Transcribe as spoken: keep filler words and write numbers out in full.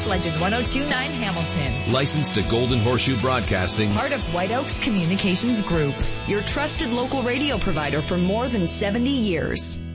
Sports Legend one oh two point nine Hamilton. Licensed to Golden Horseshoe Broadcasting. Part of White Oaks Communications Group. Your trusted local radio provider for more than seventy years.